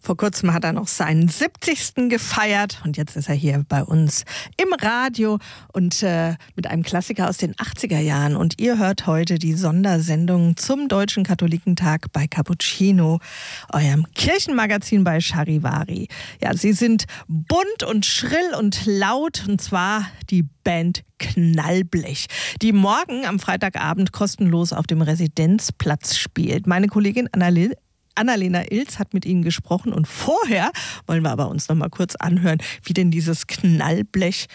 Vor kurzem hat er noch seinen 70. gefeiert und jetzt ist er hier bei uns im Radio und mit einem Klassiker aus den 80er Jahren. Und ihr hört heute die Sondersendung zum Deutschen Katholikentag bei Cappuccino, eurem Kirchenmagazin bei Charivari. Ja, sie sind bunt und schrill und laut, und zwar die Band Knallblech, die morgen am Freitagabend kostenlos auf dem Residenzplatz spielt. Meine Kollegin Annalena Ilz hat mit ihnen gesprochen und vorher wollen wir aber uns noch mal kurz anhören, wie denn dieses Knallblech